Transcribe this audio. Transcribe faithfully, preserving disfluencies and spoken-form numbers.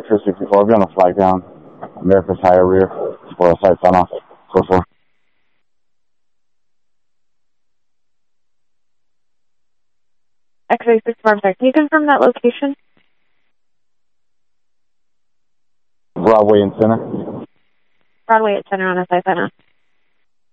X-ray sixty-four, I'll be on a flag down. America's higher rear for a site sign off. four four. X-ray sixty-four, I'm sorry. Can you confirm that location? Broadway and Center. Broadway at Center on a site sign off.